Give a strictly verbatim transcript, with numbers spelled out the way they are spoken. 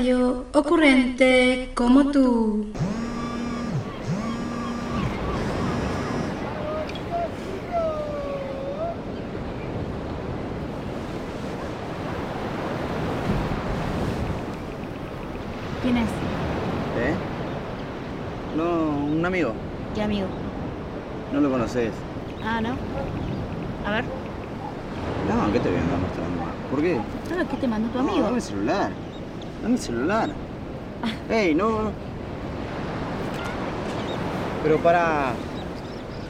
caballo ocurrente como tú. ¿Quién es? ¿Eh? No, un amigo. ¿Qué amigo? No lo conoces. Ah, ¿no? A ver. No, ¿qué te voy a andar mostrando? ¿Por qué? Ah, ¿qué te mandó tu No, amigo? dame el celular. Dame el celular. Ey, no, no. Pero para...